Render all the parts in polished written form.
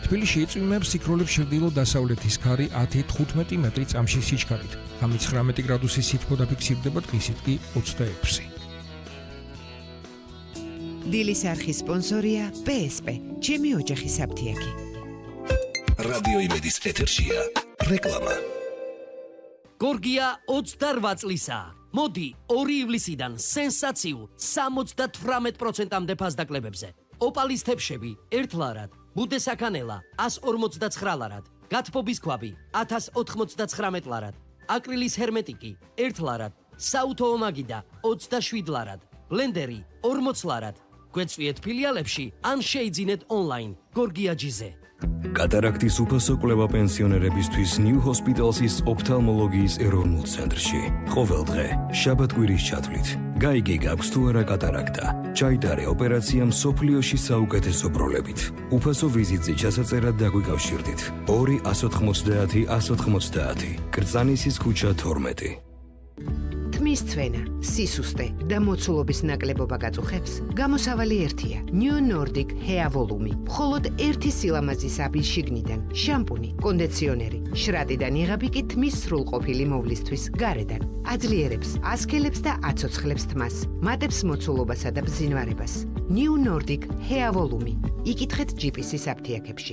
თბილისში იწვიმებს სიქროლებს ჩრდილო-დასავლეთის ქარი 10-15 მეტრი წამში სიჩქარით. ღამით 19 გრადუსის სითბო დაფიქსირდება, დღისით კი 26. დილის არხის სპონსორია PSP, ჩემი ოჯახის აფთიაქი. რადიო იმედის ეთერშია რეკლამა. გორგია 28 წლისაა. მოდი 2 ივლისიდან სენსაციულ 78%-მდე ფასდაკლებებზე. ოპალის თებშები 1 ლარად, ბუდესაქანელა 159 ლარად, გათბობის ქვაბი 1099 ლარად, აკრილის ჰერმეტიკი 1 ლარად, საუთო ომაგიდა 27 ლარად, ბლენდერი 40 ლარად. გვეწვიეთ ფილიალებში ან შეიძინეთ ონლაინ გორგიაჯიზე. კატარაქტის უფასო კვლევა პენსიონერებისთვის New Hospital's ოფთალმოლოგიის ეროვნულ ცენტრში. ყოველ დღე, შაბათ-კვირის ჩათვლით, გაიგე გაქვს თუ არა კატარაქტა. ჩაიტარე ოპერაცია მსოფლიოში საუკეთესო პროლებით. უფასო ვიზიტზე ჩასაწერად დაგვიკავშირდით. 2-190-190, კრწანისის ქუჩა 12. თმის ცვენა, სისუსტე და მოცულობის ნაკლებობა გაწუხებს, გამოსავალი ერთია. New Nordic Hair Volume. მხოლოდ ერთი სილამაზის აბის შიგნიდან, შამპუნი, კონდიციონერი, შრატიდან იღები კი თმის სრულყოფილი მოვლისთვის გარედან. აძლიერებს, ასქელებს და აცოცხლებს თმას, მატებს მოცულობასა და ბზინვარებას. New Nordic Hair Volume. იკითხეთ GPC-ის აფთიაქებში.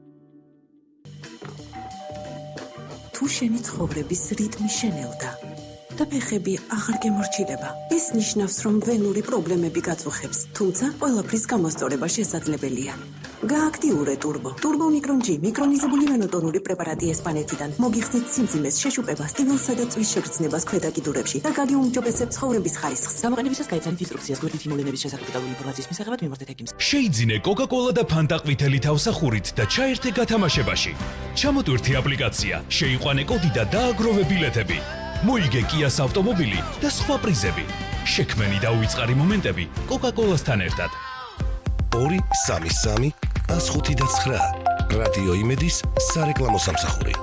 თუ შენი ცხოვრების რიტმი შენელდა და ფეხები აღარ გემორჩილება. ეს ნიშნავს, რომ ვენური პრობლემები გაწუხებს, თუმცა ყველაფრის გამოსწორება შესაძლებელია. გააქტიურე ტურბო. ტურბო მიკრონ G მიკრონიზებული ვენოტონური პრეპარატი ესპანეთიდან. მოგიხსნით სიმძიმეს, შეშუპებას, ტივილსა და წვის შეგრძნებას ქვედა კიდურებში და გაგიუმჯობესებს ცხოვრების ხარისხს. გამოყენებისას გაიცანით ინსტრუქციას გვერდით იმოვლენების შესახებ დეტალური ინფორმაციის მისაღებად მიმართეთ ექიმს. შეიძინე კოკა-კოლა და ფანტა ყვითელი თავსახურით და ჩაერთე გათამაშებაში. ჩამოტვირთე აპლიკაცია, შეიყვანე კოდი და დააგროვე ბილეთები. მოიგე კიას ავტომობილი და სხვა პრიზები. შექმენი და უიწყარი მომენტები კოკა-კოლასთან ერთად. 2-3-3-105-9 რადიო იმედის სარეკლამო სამსახური.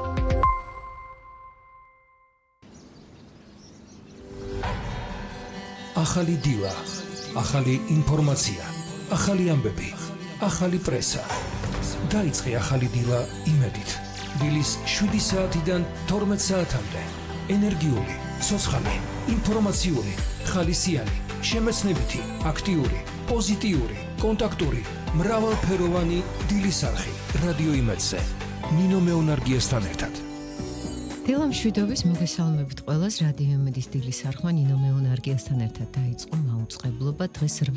ახალი დილა, ახალი ინფორმაცია, ახალი ამბები, ახალი პრესა. დაიწყე ახალი დილა იმედით. დილის 7 საათიდან 12 საათამდე. ენერგიული, სოცხალი, ინფორმაციული, ხალისიანი, შემეცნებითი, აქტიური, პოზიტიური, კონტაქტური, მრავალფეროვანი დილის არხი რადიო იმედზე. ნინო მეუნარგიესთან ერთად. დილამშვიდობის მოგესალმებით ყველას. რადიო იმედის დილის არხმა ნინო მეუნარგიესთან ერთად დაიწყო მაუწყებლობა დღეს